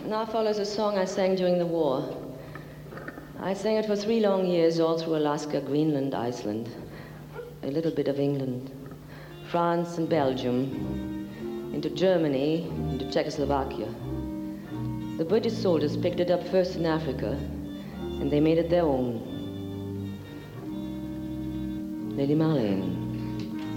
Now follows a song I sang during the war. I sang it for 3 long years all through Alaska, Greenland, Iceland, a little bit of England, France and Belgium, into Germany, into Czechoslovakia. The British soldiers picked it up first in Africa, and they made it their own. Lady Marlene.